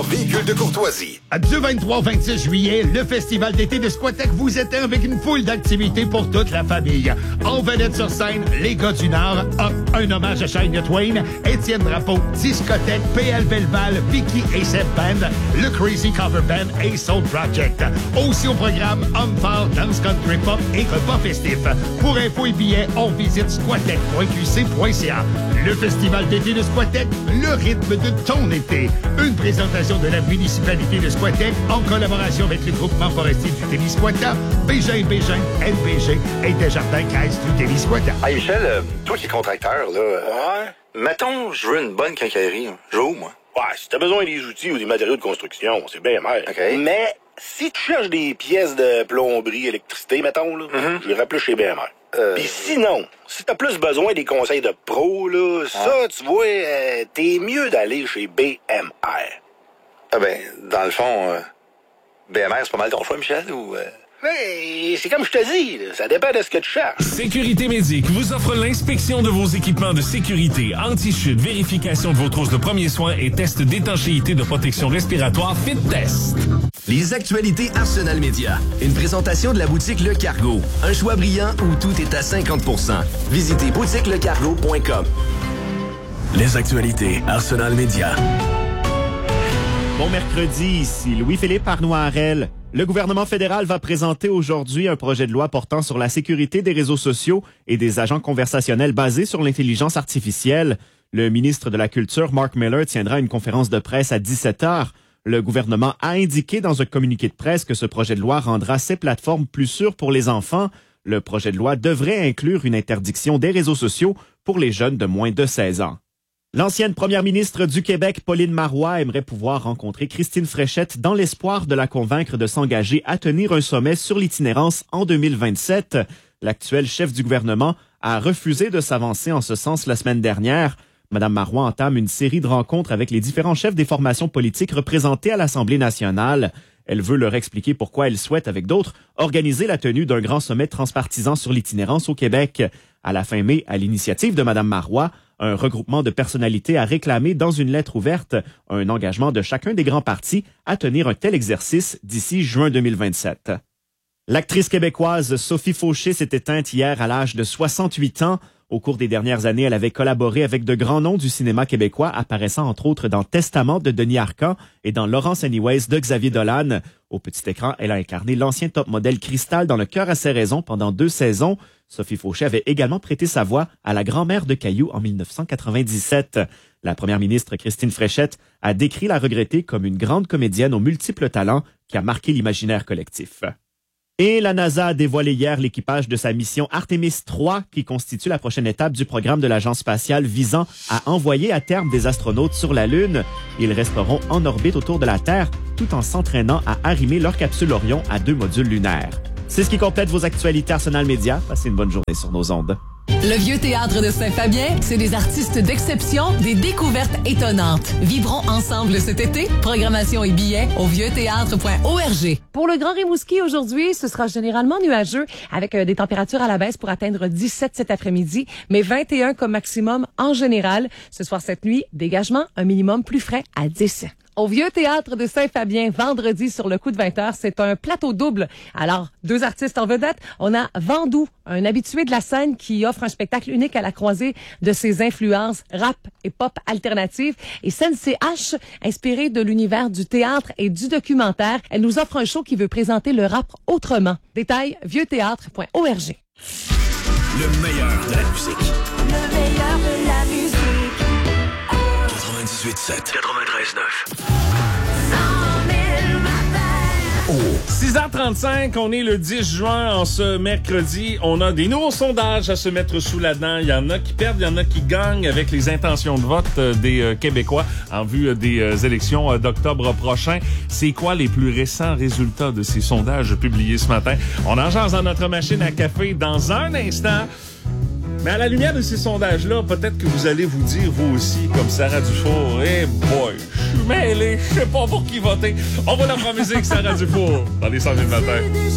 véhicules de courtoisie. Du 23 au 26 juillet, le festival d'été de Squatec vous éteint avec une foule d'activités pour toute la famille. En vedette sur scène, les gars du Nord, un hommage à Shania Twain, Étienne Drapeau, Discothèque, PL Belleval, Vicky et Seb Band, le Crazy Cover Band et Soul Project. Aussi au programme Homme fort, Dance Country Pop et repas festif. Pour infos et billets, on visite squatec.qc.ca. Le festival d'été de Squatec, le rythme de ton été. Une présentation de la municipalité de Squatec en collaboration avec le groupement forestier du Témiscouata, Bégin, NBG et Desjardins Caisse du Témiscouata. Hey Michel, toi qui es contracteur, là, mettons, je veux une bonne quincaillerie. Je veux où, moi? Ouais, si t'as besoin des outils ou des matériaux de construction, c'est bien mal. OK. Mais si tu cherches des pièces de plomberie, électricité, mettons, là, je les rappelle chez BMR. Puis sinon, si t'as plus besoin des conseils de pro, là, ça, tu vois, t'es mieux d'aller chez BMR. Ah ben, dans le fond, BMR, c'est pas mal ton choix, Michel, ou... Mais c'est comme je te dis, là, ça dépend de ce que tu cherches. Sécurité Médic vous offre l'inspection de vos équipements de sécurité, anti-chute, vérification de vos trousses de premiers soins et test d'étanchéité de protection respiratoire Fit Test. Les actualités Arsenal Média. Une présentation de la boutique Le Cargo. Un choix brillant où tout est à 50%. Visitez boutiquelecargo.com. Les actualités Arsenal Média. Bon mercredi, ici Louis-Philippe Arnoirel. Le gouvernement fédéral va présenter aujourd'hui un projet de loi portant sur la sécurité des réseaux sociaux et des agents conversationnels basés sur l'intelligence artificielle. Le ministre de la Culture, Mark Miller, tiendra une conférence de presse à 17h. Le gouvernement a indiqué dans un communiqué de presse que ce projet de loi rendra ces plateformes plus sûres pour les enfants. Le projet de loi devrait inclure une interdiction des réseaux sociaux pour les jeunes de moins de 16 ans. L'ancienne première ministre du Québec, Pauline Marois, aimerait pouvoir rencontrer Christine Fréchette dans l'espoir de la convaincre de s'engager à tenir un sommet sur l'itinérance en 2027. L'actuel chef du gouvernement a refusé de s'avancer en ce sens la semaine dernière. Madame Marois entame une série de rencontres avec les différents chefs des formations politiques représentées à l'Assemblée nationale. Elle veut leur expliquer pourquoi elle souhaite, avec d'autres, organiser la tenue d'un grand sommet transpartisan sur l'itinérance au Québec. À la fin mai, à l'initiative de Madame Marois, un regroupement de personnalités a réclamé dans une lettre ouverte un engagement de chacun des grands partis à tenir un tel exercice d'ici juin 2027. L'actrice québécoise Sophie Fauché s'est éteinte hier à l'âge de 68 ans. Au cours des dernières années, elle avait collaboré avec de grands noms du cinéma québécois, apparaissant entre autres dans Testament de Denis Arcand et dans Laurence Anyways de Xavier Dolan. Au petit écran, elle a incarné l'ancien top modèle Cristal dans Le cœur à ses raisons pendant 2 saisons. Sophie Fauché avait également prêté sa voix à la grand-mère de Caillou en 1997. La première ministre Christine Fréchette a décrit la regrettée comme une grande comédienne aux multiples talents qui a marqué l'imaginaire collectif. Et la NASA a dévoilé hier l'équipage de sa mission Artemis 3 qui constitue la prochaine étape du programme de l'agence spatiale visant à envoyer à terme des astronautes sur la Lune. Ils resteront en orbite autour de la Terre tout en s'entraînant à arrimer leur capsule Orion à 2 modules lunaires. C'est ce qui complète vos actualités Arsenal Média. Passez une bonne journée sur nos ondes. Le Vieux Théâtre de Saint-Fabien, c'est des artistes d'exception, des découvertes étonnantes. Vivrons ensemble cet été. Programmation et billets au vieuxthéâtre.org. Pour le Grand Rimouski aujourd'hui, ce sera généralement nuageux avec des températures à la baisse pour atteindre 17 cet après-midi, mais 21 comme maximum en général. Ce soir, cette nuit, dégagement, un minimum plus frais à 10. Au Vieux Théâtre de Saint-Fabien, vendredi sur le coup de 20h, c'est un plateau double. Alors, 2 artistes en vedette. On a Vandou, un habitué de la scène qui offre un spectacle unique à la croisée de ses influences rap et pop alternatives. Et Sensei H, inspirée de l'univers du théâtre et du documentaire, elle nous offre un show qui veut présenter le rap autrement. Détail, vieuxthéâtre.org. Le meilleur de la musique. Le meilleur de la musique. 98.7. 93.9. 6h35, on est le 10 juin en ce mercredi. On a des nouveaux sondages à se mettre sous la dent. Il y en a qui perdent, il y en a qui gagnent avec les intentions de vote des Québécois en vue des élections d'octobre prochain. C'est quoi les plus récents résultats de ces sondages publiés ce matin? On en jase dans notre machine à café dans un instant. Mais à la lumière de ces sondages-là, peut-être que vous allez vous dire, vous aussi, comme Sarah Dufour, « Eh boy, je suis mêlé, je sais pas pour qui voter. » On va la musique, Sarah Dufour, dans les 100 000 matins.